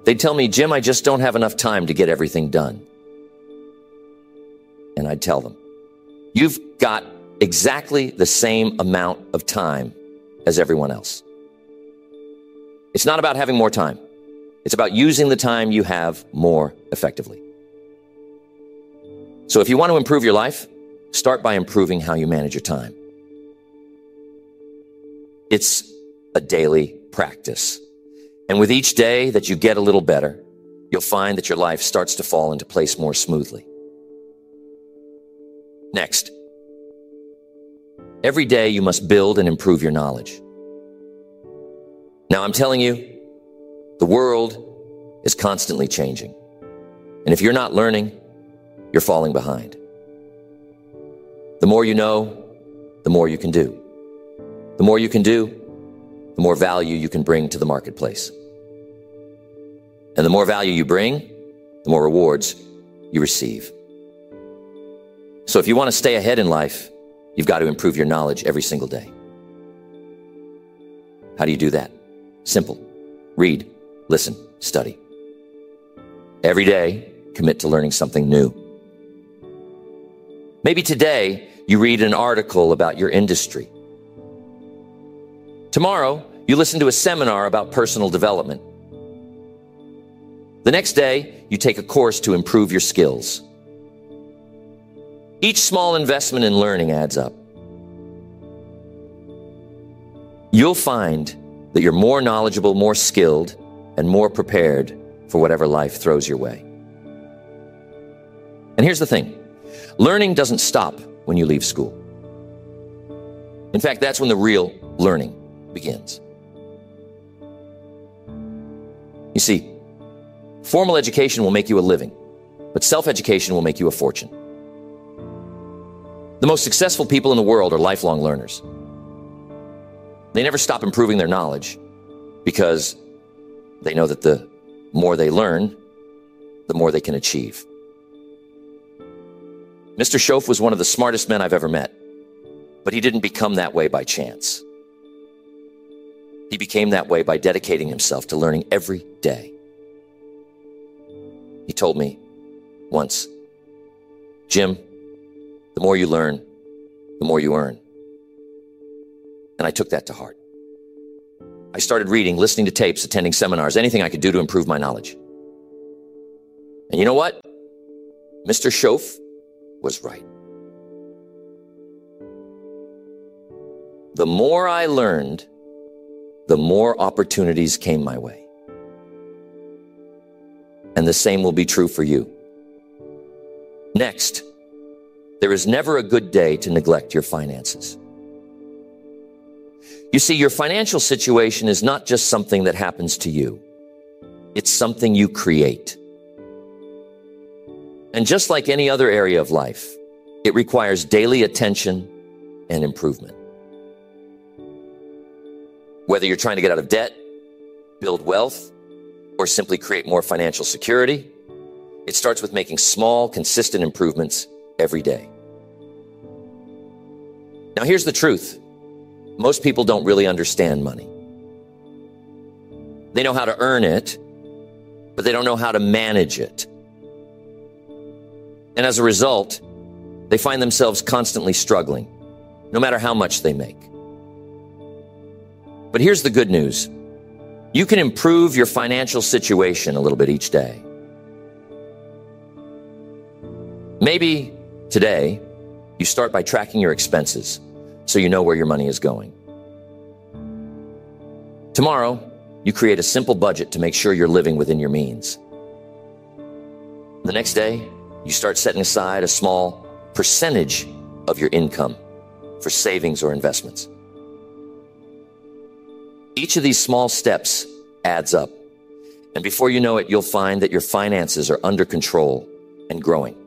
They'd tell me, Jim, I just don't have enough time to get everything done. And I'd tell them, you've got exactly the same amount of time as everyone else. It's not about having more time. It's about using the time you have more effectively. So if you want to improve your life, start by improving how you manage your time. It's a daily practice. And with each day that you get a little better, you'll find that your life starts to fall into place more smoothly. Next, every day you must build and improve your knowledge. Now, I'm telling you, the world is constantly changing. And if you're not learning, you're falling behind. The more you know, the more you can do. The more you can do, the more value you can bring to the marketplace. And the more value you bring, the more rewards you receive. So if you want to stay ahead in life, you've got to improve your knowledge every single day. How do you do that? Simple. Read, listen, study. Every day, commit to learning something new. Maybe today, you read an article about your industry. Tomorrow, you listen to a seminar about personal development. The next day, you take a course to improve your skills. Each small investment in learning adds up. You'll find that you're more knowledgeable, more skilled, and more prepared for whatever life throws your way. And here's the thing. Learning doesn't stop when you leave school. In fact, that's when the real learning begins. You see, formal education will make you a living, but self-education will make you a fortune. The most successful people in the world are lifelong learners. They never stop improving their knowledge because they know that the more they learn, the more they can achieve. Mr. Shoaff was one of the smartest men I've ever met, but he didn't become that way by chance. He became that way by dedicating himself to learning every day. He told me once, Jim, the more you learn, the more you earn. And I took that to heart. I started reading, listening to tapes, attending seminars, anything I could do to improve my knowledge. And you know what? Mr. Shoaff was right. The more I learned, the more opportunities came my way. And the same will be true for you. Next, there is never a good day to neglect your finances. You see, your financial situation is not just something that happens to you. It's something you create. And just like any other area of life, it requires daily attention and improvement. Whether you're trying to get out of debt, build wealth, or simply create more financial security, it starts with making small, consistent improvements every day. Now, here's the truth. Most people don't really understand money. They know how to earn it, but they don't know how to manage it. And as a result, they find themselves constantly struggling, no matter how much they make. But here's the good news. You can improve your financial situation a little bit each day. Maybe today, you start by tracking your expenses so you know where your money is going. Tomorrow, you create a simple budget to make sure you're living within your means. The next day, you start setting aside a small percentage of your income for savings or investments. Each of these small steps adds up. And before you know it, you'll find that your finances are under control and growing.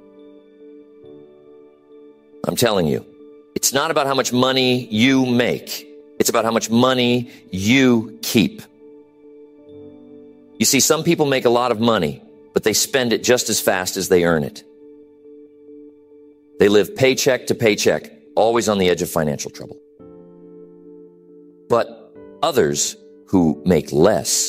I'm telling you, it's not about how much money you make. It's about how much money you keep. You see, some people make a lot of money, but they spend it just as fast as they earn it. They live paycheck to paycheck, always on the edge of financial trouble. But others who make less